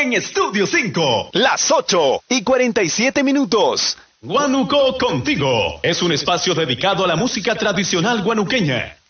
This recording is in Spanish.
en Estudio 5. Las 8:47. Guanuco Contigo es un espacio dedicado a la música tradicional guanuqueña.